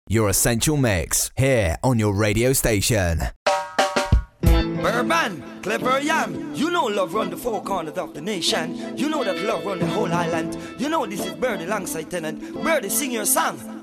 Your Essential Mix, here on your radio station. Urban, Clever Yam, you know love run the four corners of the nation. You know that love run the whole island. You know this is Birdie alongside Tenant. Birdie, sing your song.